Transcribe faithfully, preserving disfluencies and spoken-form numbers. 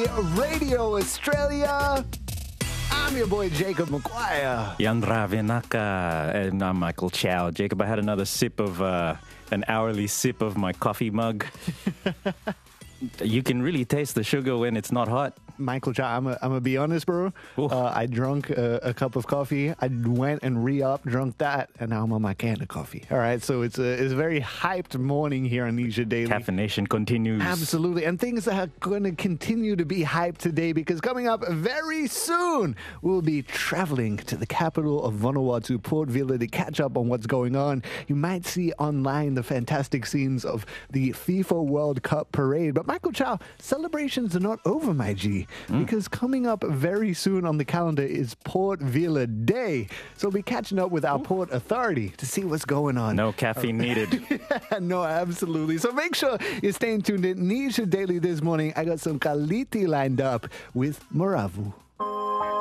Radio Australia. I'm your boy Jacob McGuire. Jan Ravenaka, and I'm Michael Chow. Jacob, I had another sip of, uh, an hourly sip of my coffee mug. You can really taste the sugar when it's not hot. Michael Chow, I'm going to be honest, bro. Uh, I drunk a, a cup of coffee. I went and re-upped, drunk that, and now I'm on my can of coffee. All right, so it's a, it's a very hyped morning here on Nisha Daily. Caffeination continues. Absolutely, and things are going to continue to be hyped today because coming up very soon, we'll be traveling to the capital of Vanuatu, Port Vila, to catch up on what's going on. You might see online the fantastic scenes of the FIFA World Cup parade, but Michael Chow, celebrations are not over, my G. Mm. Because coming up very soon on the calendar is Port Vila Day. So we'll be catching up with our Ooh. Port Authority to see what's going on. No caffeine needed. No, absolutely. So make sure you're staying tuned in. Nisha Daily this morning. I got some Kaliti lined up with Moravu.